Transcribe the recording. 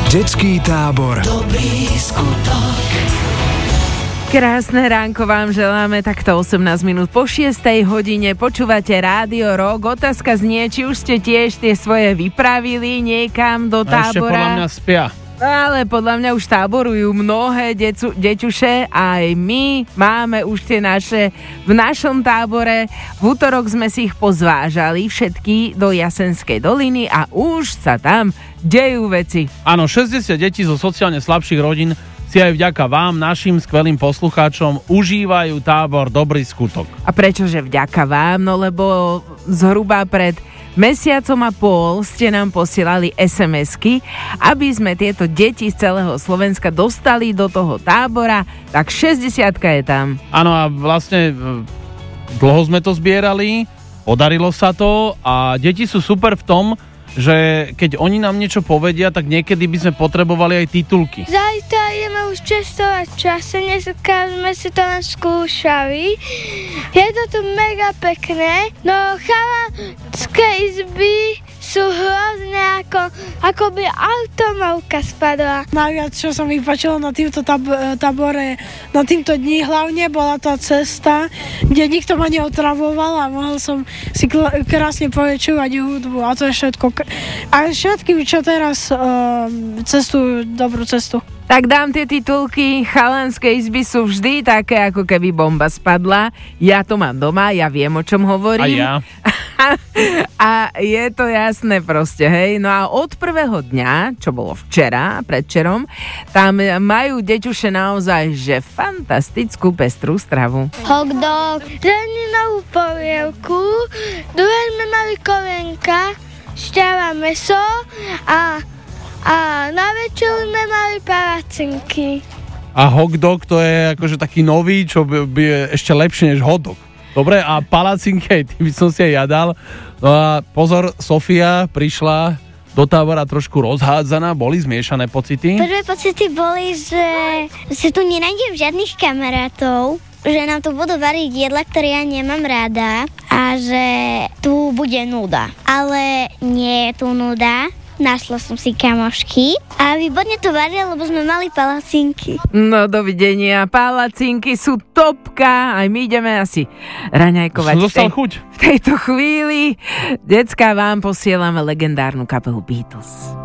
Detský tábor. Dobrý skutok. Krásne ránko vám želáme, takto 18 minút po 6 hodine. Počúvate Rádio Rock. Otázka znie, či už ste tiež tie svoje vypravili niekam do tábora. Ešte podľa mňa spia. Ale podľa mňa už táborujú mnohé deťuše a aj my máme už tie naše v našom tábore. V utorok sme si ich pozvážali všetky do Jasenskej doliny a už sa tam dejú veci. Áno, 60 detí zo sociálne slabších rodín si aj vďaka vám, našim skvelým poslucháčom, užívajú tábor Dobrý skutok. A prečože vďaka vám? No lebo zhruba pred mesiacom a pol ste nám posielali SMS-ky, aby sme tieto deti z celého Slovenska dostali do toho tábora, tak 60-ka je tam. Áno, a vlastne dlho sme to zbierali, podarilo sa to a deti sú super v tom, že keď oni nám niečo povedia, tak niekedy by sme potrebovali aj titulky. Zajtra ideme už cestovať v čase, dneska sme si to len skúšali. Je to tu mega pekné, no chalanské izby sú hrozné, ako by automovka spadla. Najviac, čo sa mi páčilo na týmto tábore, na týmto dní hlavne, bola tá cesta, kde nikto ma neotravoval a mohol som si krásne počúvať hudbu a to je všetko. A všetkým, čo teraz cestujú dobrú cestu. Tak dám tie titulky, chalanské izby sú vždy také, ako keby bomba spadla. Ja to mám doma, ja viem, o čom hovorím. A ja. A je to jasné proste, hej. No a od prvého dňa, čo bolo včera, predvčerom, tam majú deťuše naozaj, že fantastickú pestrú stravu. Hot dog, zeleninovú polievku, druhé sme mali kolenka, šťava mäso a na večeru sme mali palacinky. A hot dog to je akože taký nový, čo by je ešte lepšie než hot dog. Dobre, a palacinky, ty by som si aj jadal. No a pozor, Sofia prišla do tábora trošku rozhádzaná, boli zmiešané pocity? Prvé pocity boli, že si tu nenájdem žiadnych kamarátov, že nám tu budú variť jedla, ktoré ja nemám rada a že tu bude nuda. Ale nie je tu nuda. Našla som si kamošky a výborne to varila, lebo sme mali palacinky. No dovidenia, palacinky sú topka, aj my ideme asi raňajkovať. Som dostal chuť. V tejto chvíli, decká, vám posielame legendárnu kapelu Beatles.